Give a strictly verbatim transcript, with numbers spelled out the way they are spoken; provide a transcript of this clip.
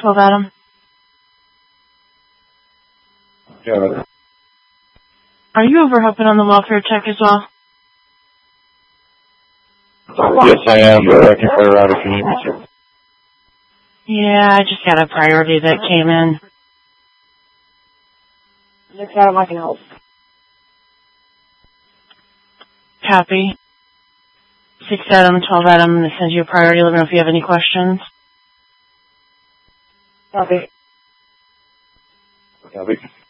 twelve Adam. Yeah. Are you over helping on the welfare check as well? Yes, I am, but I can clear her out if you need me to. Yeah, I just got a priority that came in. Six Adam, I can help. Copy. Six Adam, twelve Adam, I'm going to send you a priority. Let me know if you have any questions. Copy. Copy.